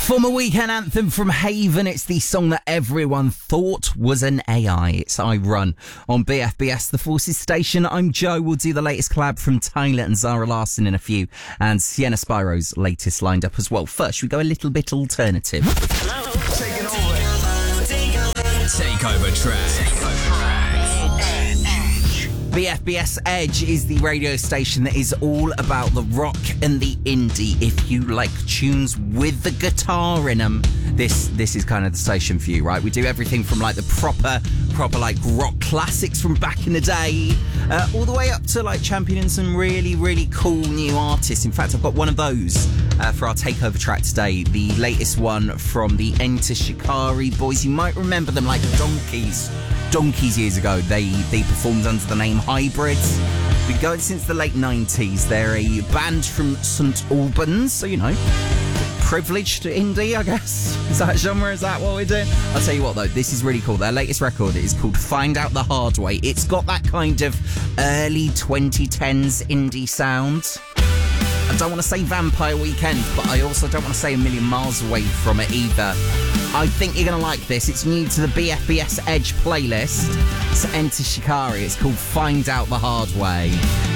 Former weekend anthem from Haven. It's the song that everyone thought was an AI. It's I Run on BFBS, the Forces station. I'm Joe. We'll do the latest collab from Tyler and Zara Larsson in a few, and Sienna Spiro's latest lined up as well. First, we go a little bit alternative. Hello. Take over track. BFBS Edge is the radio station that is all about the rock and the indie. If you like tunes with the guitar in them, this is kind of the station for you, right? We do everything from like the proper like rock classics from back in the day, all the way up to like championing some really cool new artists. In fact, I've got one of those for our takeover track today. The latest one from the Enter Shikari boys. You might remember them like Donkeys years ago. They performed under the name Hybrids. Been going since the late 90s. They're a band from St Albans, so you know, privileged indie, I guess. Is that genre? Is that what we're doing? I'll tell you what though, this is really cool. Their latest record is called Find Out the Hard Way. It's got that kind of early 2010s indie sound. I don't want to say Vampire Weekend, but I also don't want to say a million miles away from it either. I think you're going to like this. It's new to the BFBS Edge playlist. It's Enter Shikari. It's called Find Out the Hard Way.